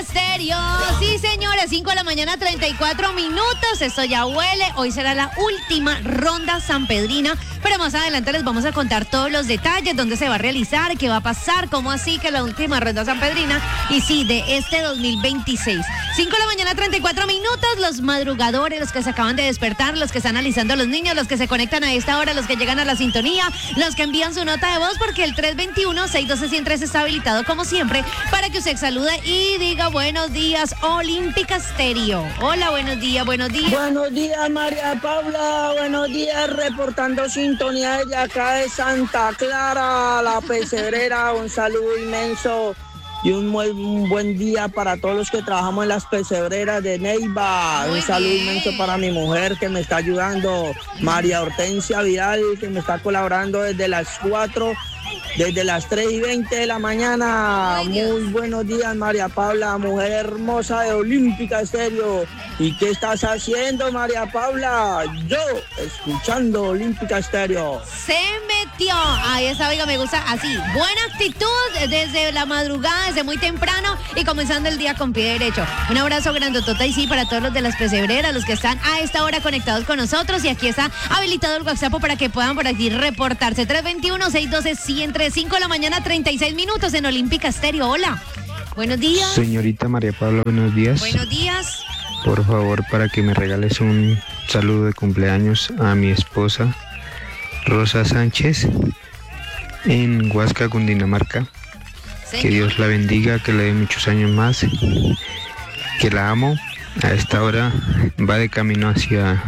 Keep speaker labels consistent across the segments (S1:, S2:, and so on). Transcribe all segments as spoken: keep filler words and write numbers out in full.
S1: Estéreo. Sí, señores, cinco de la mañana, treinta y cuatro minutos. Esto ya huele. Hoy será la última ronda sanpedrina, pero más adelante les vamos a contar todos los detalles, dónde se va a realizar, qué va a pasar, cómo así que la última ronda sanpedrina. Y sí, de este dos mil veintiséis. cinco de la mañana, treinta y cuatro minutos. Los madrugadores, los que se acaban de despertar, los que están analizando a los niños, los que se conectan a esta hora, los que llegan a la sintonía, los que envían su nota de voz, porque el tres dos uno, seis uno dos, uno cero tres está habilitado como siempre para que usted salude y diga buenos días, Olímpica Estéreo. Hola, buenos días, buenos días.
S2: Buenos días, María Paula. Buenos días, reportando sintonía desde acá de Santa Clara, la pesebrera. Un saludo inmenso y un, muy, un buen día para todos los que trabajamos en las pesebreras de Neiva.
S1: Muy
S2: un saludo
S1: bien.
S2: inmenso para mi mujer que me está ayudando, María Hortensia Vidal, que me está colaborando desde las cuatro. Desde las tres y veinte de la mañana.
S1: Ay, Dios.
S2: Muy buenos días, María Paula, mujer hermosa de Olímpica Estéreo. ¿Y qué estás haciendo, María Paula? Yo, escuchando Olímpica Estéreo.
S1: Se metió. Ahí está, oiga, me gusta así. Buena actitud desde la madrugada, desde muy temprano y comenzando el día con pie derecho. Un abrazo grandotota y sí para todos los de las pesebreras, los que están a esta hora conectados con nosotros. Y aquí está habilitado el WhatsApp para que puedan por aquí reportarse. tres dos uno, seis uno dos, entre cinco de la mañana, treinta y seis minutos en Olímpica Estéreo. Hola. Buenos días.
S3: Señorita María Paula, buenos días.
S1: Buenos días.
S3: Por favor, para que me regales un saludo de cumpleaños a mi esposa, Rosa Sánchez, en Huasca, Cundinamarca.
S1: Señor.
S3: Que Dios la bendiga, que le dé muchos años más, que la amo. A esta hora va de camino hacia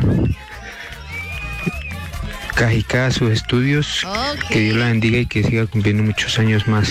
S3: Cajicá a sus estudios.
S1: Ok.
S3: Que Dios la bendiga y que siga cumpliendo muchos años más.